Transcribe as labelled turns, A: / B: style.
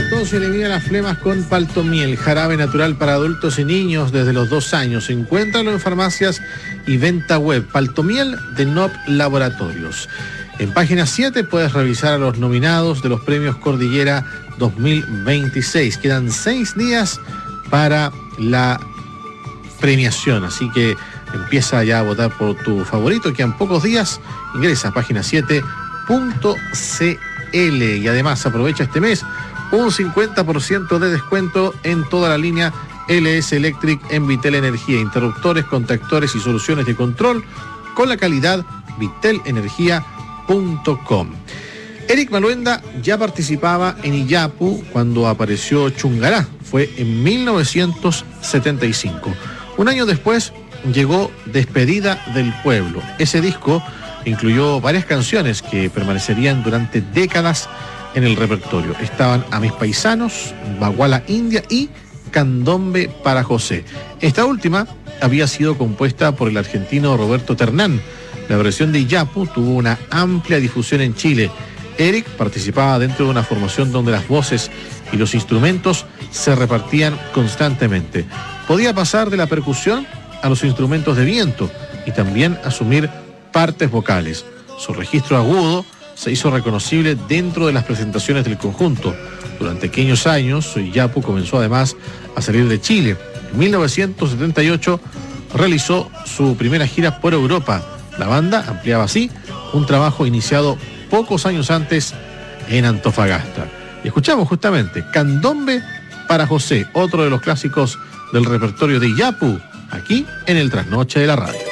A: Tos y elimina las flemas con Paltomiel, jarabe natural para adultos y niños desde los 2 años. Encuéntralo en farmacias y venta web. Paltomiel de NOP Laboratorios. En página 7 puedes revisar a los nominados de los premios Cordillera 2026. Quedan 6 días para la premiación, así que empieza ya a votar por tu favorito. Quedan pocos días. Ingresa a página 7.cl y además aprovecha este mes un 50% de descuento en toda la línea LS Electric en Vitel Energía, interruptores, contactores y soluciones de control con la calidad vitelenergia.com. Eric Maluenda ya participaba en Iyapu cuando apareció Chungará, fue en 1975. Un año después llegó Despedida del Pueblo. Ese disco incluyó varias canciones que permanecerían durante décadas en el repertorio. Estaban A Mis Paisanos, Baguala India y Candombe para José. Esta última había sido compuesta por el argentino Roberto Ternán. La versión de Iyapu tuvo una amplia difusión en Chile. Eric participaba dentro de una formación donde las voces y los instrumentos se repartían constantemente. Podía pasar de la percusión a los instrumentos de viento y también asumir partes vocales. Su registro agudo se hizo reconocible dentro de las presentaciones del conjunto. Durante aquellos años, Iyapu comenzó además a salir de Chile. En 1978 realizó su primera gira por Europa. La banda ampliaba así un trabajo iniciado pocos años antes en Antofagasta. Y escuchamos justamente Candombe para José, otro de los clásicos del repertorio de Iyapu, aquí en el Trasnoche de la Radio.